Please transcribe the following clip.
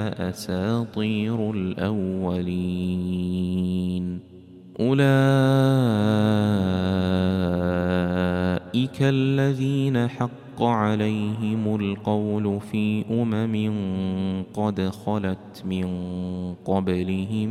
أساطير الأولين. أولئك الذين حق عليهم القول في قد خلت من قبلهم